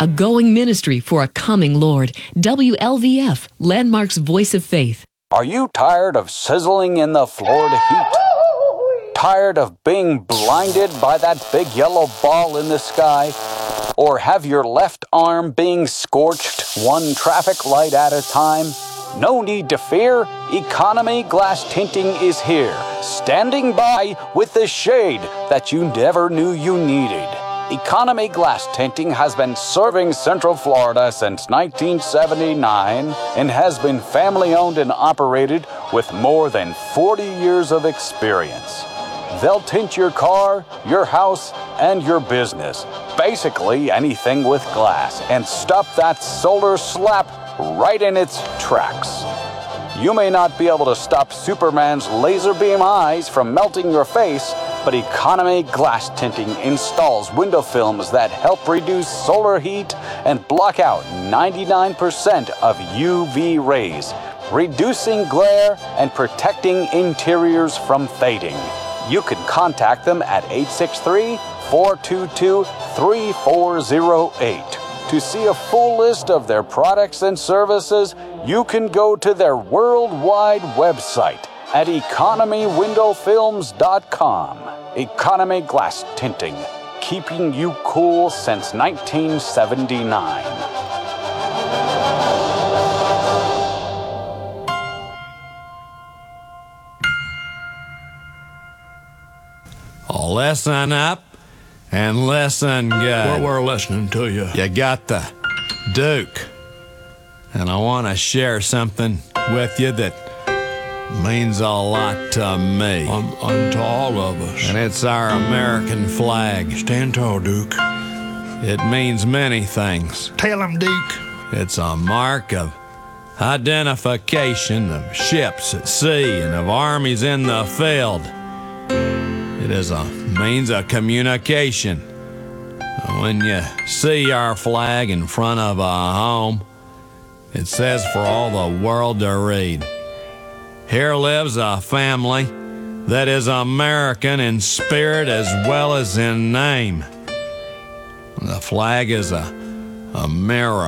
a going ministry for a coming Lord. WLVF, Landmark's voice of faith. Are you tired of sizzling in the Florida heat? Tired of being blinded by that big yellow ball in the sky? Or have your left arm being scorched one traffic light at a time? No need to fear. Economy Glass Tinting is here, standing by with the shade that you never knew you needed. Economy Glass Tinting has been serving Central Florida since 1979 and has been family-owned and operated with more than 40 years of experience. They'll tint your car, your house, and your business. Basically anything with glass, and stop that solar slap right in its tracks. You may not be able to stop Superman's laser beam eyes from melting your face, but Economy Glass Tinting installs window films that help reduce solar heat and block out 99% of UV rays, reducing glare and protecting interiors from fading. You can contact them at 863-422-3408. To see a full list of their products and services, you can go to their worldwide website at economywindowfilms.com. Economy Glass Tinting, keeping you cool since 1979. Listen up and listen good. Well, we're listening to you. You got the Duke. And I want to share something with you that means a lot to me. To all of us. And it's our American flag. Stand tall, Duke. It means many things. Tell him, Duke. It's a mark of identification of ships at sea and of armies in the field. It is a means of communication. When you see our flag in front of a home, it says for all the world to read, here lives a family that is American in spirit as well as in name. The flag is a mirror